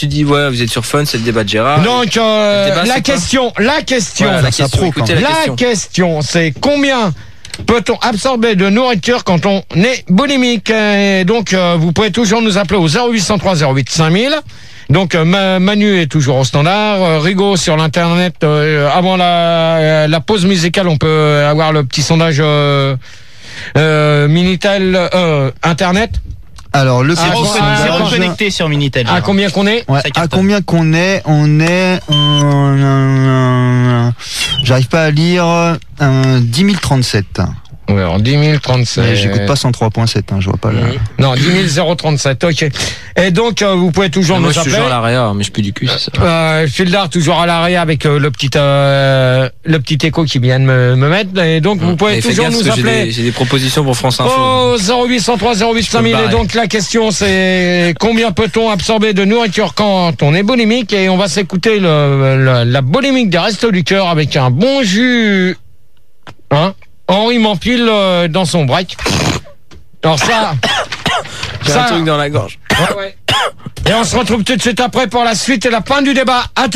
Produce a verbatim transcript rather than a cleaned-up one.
Tu dis, ouais, vous êtes sur Fun, c'est le débat de Gérard. Donc, euh, débat, la, c'est question, la question, voilà, la ça question, pro, écoutez la, la question. question, c'est combien peut-on absorber de nourriture quand on est boulimique? Et donc, euh, vous pouvez toujours nous appeler au zéro huit cent trois zéro huit cinq mille. Donc, euh, Manu est toujours au standard. Euh, Rigaud sur l'internet. Euh, avant la, la pause musicale, on peut avoir le petit sondage euh, euh, Minitel euh, internet. Alors, le Ah, petit bon, sondage- ah, C'est reconnecté sur Minitel. À combien qu'on est? Ouais, Ça à cartonne. combien qu'on est? On est, euh, j'arrive pas à lire, euh, dix mille trente-sept. Ouais, en dix mille trente-sept. Mais j'écoute pas cent trois point sept, hein, je vois pas là. Non, dix mille trente-sept, ok. Et donc, euh, vous pouvez toujours Moi, nous je suis appeler. toujours à l'area, mais je pue du cul, c'est ça. Euh, Fildar toujours à l'arrêt avec euh, le petit euh, le petit écho qui vient de me, me mettre. Et donc, vous pouvez Et fais toujours gaffe, nous parce que j'ai appeler. des- J'ai des propositions pour France Info. Oh, zéro huit cent trois zéro huit cinq mille. me Et barrer. donc, la question, c'est combien peut-on absorber de nourriture quand on est boulimique? Et on va s'écouter le, le- la boulimique des Restos du Cœur avec un bon jus. Hein? Henri m'empile euh, dans son break. Alors ça, J'ai un truc dans la gorge. ouais, ouais. Et on se retrouve tout de suite après pour la suite et la fin du débat. À